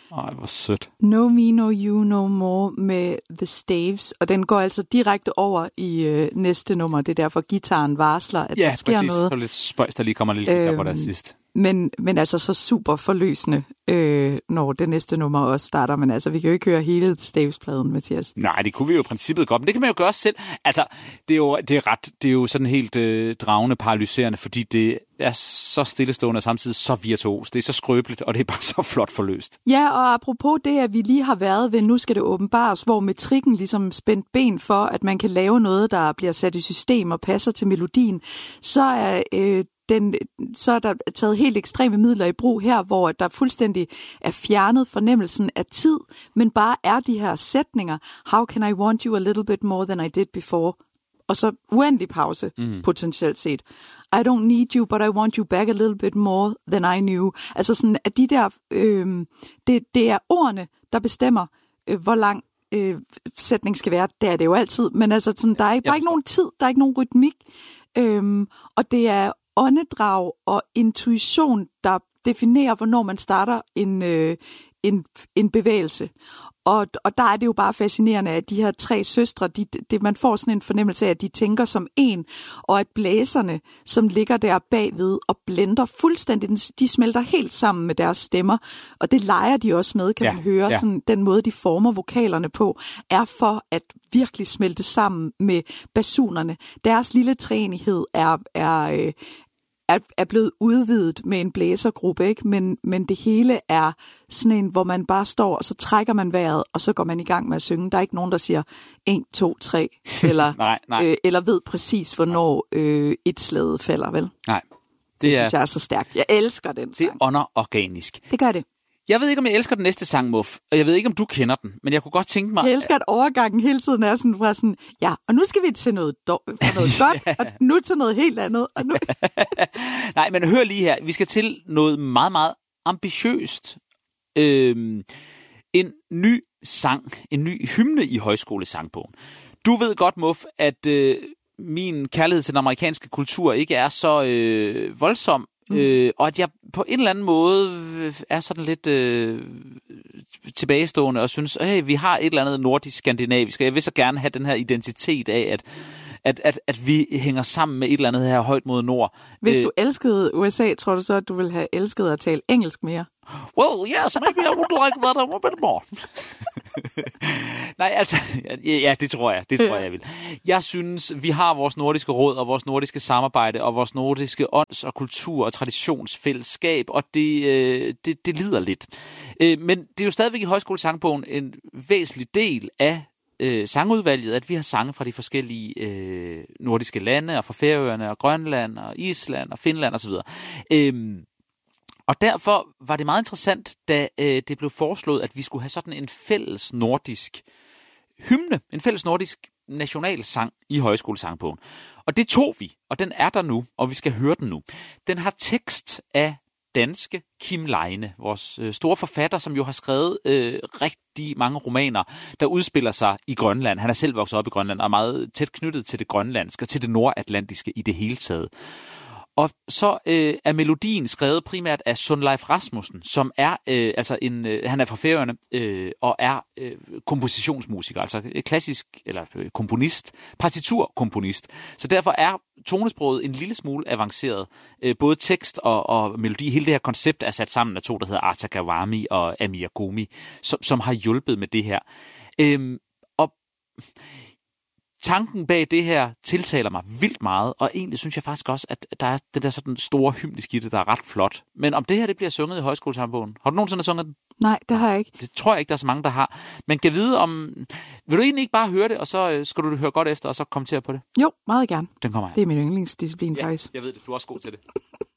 Ej, hvor sødt. No Me, No You, No More med The Staves, og den går altså direkte over i næste nummer. Det er derfor, gitaren varsler, at der sker noget. Ja, præcis. Så lidt spøjs, der lige kommer lidt guitar på der sidst. Men altså så super forløsende, når det næste nummer også starter. Men altså, vi kan jo ikke høre hele Staves-pladen, Mathias. Nej, det kunne vi jo i princippet godt, men det kan man jo gøre selv. Altså, det er jo sådan helt dragende, paralyserende, fordi det er så stillestående og samtidig så virtuos. Det er så skrøbeligt, og det er bare så flot forløst. Ja, og apropos det, at vi lige har været ved, nu skal det åbenbares, hvor metrikken ligesom spændt ben for, at man kan lave noget, der bliver sat i system og passer til melodien, så er der taget helt ekstreme midler i brug her, hvor der fuldstændig er fjernet fornemmelsen af tid, men bare er de her sætninger. How can I want you a little bit more than I did before? Og så uendelig pause, potentielt set. I don't need you, but I want you back a little bit more than I knew. Altså sådan, at de der, det er ordene, der bestemmer, hvor lang sætning skal være. Det er det jo altid, men altså sådan, der er bare ikke nogen tid, der er ikke nogen rytmik. Og det er åndedrag og intuition, der definerer, hvornår man starter en bevægelse. Og der er det jo bare fascinerende, at de her tre søstre, man får sådan en fornemmelse af, at de tænker som en, og at blæserne, som ligger der bagved og blender fuldstændig, de smelter helt sammen med deres stemmer, og det leger de også med, kan man høre. Sådan, den måde, de former vokalerne på, er for at virkelig smelte sammen med basunerne. Deres lille træenighed er blevet udvidet med en blæsergruppe, ikke? Men det hele er sådan en, hvor man bare står, og så trækker man vejret, og så går man i gang med at synge. Der er ikke nogen, der siger 1, 2, 3, eller, nej. Eller ved præcis, hvornår et slag falder, vel? Nej. Det synes jeg er så stærkt. Jeg elsker den sang. Det ånder organisk. Det gør det. Jeg ved ikke, om jeg elsker den næste sang, Muff, og jeg ved ikke, om du kender den, men jeg kunne godt tænke mig... Jeg elsker, at overgangen hele tiden er sådan fra sådan, ja, og nu skal vi til noget godt, og nu til noget helt andet. Og nu... Nej, men hør lige her. Vi skal til noget meget, meget ambitiøst. En ny sang, en ny hymne i højskolesangbogen. Du ved godt, Muff, at min kærlighed til den amerikanske kultur ikke er så voldsom, og at jeg på en eller anden måde er sådan lidt tilbagestående og synes, vi har et eller andet nordisk-skandinavisk, og jeg vil så gerne have den her identitet af, at vi hænger sammen med et eller andet her højt mod nord. Hvis du elskede USA, tror du så, at du ville have elsket at tale engelsk mere? Well, yes, maybe I would like that a bit more. Nej, altså, ja, det tror jeg vil. Jeg synes, vi har vores nordiske råd og vores nordiske samarbejde og vores nordiske ånds- og kultur- og traditionsfællesskab, og det lider lidt. Men det er jo stadigvæk i højskolesangbogen en væsentlig del af sangudvalget, at vi har sange fra de forskellige nordiske lande, og fra Færøerne, og Grønland, og Island, og Finland osv. Og derfor var det meget interessant, da det blev foreslået, at vi skulle have sådan en fælles nordisk hymne, en fælles nordisk nationalsang i højskolesangbogen. Og det tog vi, og den er der nu, og vi skal høre den nu. Den har tekst af danske Kim Leine, vores store forfatter, som jo har skrevet rigtig mange romaner, der udspiller sig i Grønland. Han er selv vokset op i Grønland og er meget tæt knyttet til det grønlandske og til det nordatlantiske i det hele taget. Og så er melodien skrevet primært af Sundleif Rasmussen, som er han er fra Færøerne og er kompositionsmusiker, altså klassisk eller komponist, partiturkomponist. Så derfor er tonesproget en lille smule avanceret. Både tekst og melodi, hele det her koncept er sat sammen af to, der hedder Arta Gawami og Amir Gomi, som har hjulpet med det her. Og tanken bag det her tiltaler mig vildt meget, og egentlig synes jeg faktisk også, at der er det der sådan store hymnisk i det, der er ret flot. Men om det her, det bliver sunget i højskolesangbogen. Har du nogensinde sunget den? Nej, det har jeg ikke. Det tror jeg ikke, der er så mange, der har. Men kan vide om... Vil du egentlig ikke bare høre det, og så skal du høre godt efter, og så kommentere på det? Jo, meget gerne. Den kommer her. Det er min yndlingsdisciplin, faktisk. Jeg ved det. Du er også god til det.